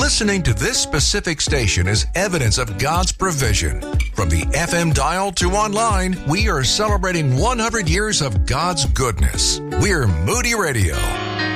Listening to this specific station is evidence of God's provision. From the FM dial to online, we are celebrating 100 years of God's goodness. We're Moody Radio.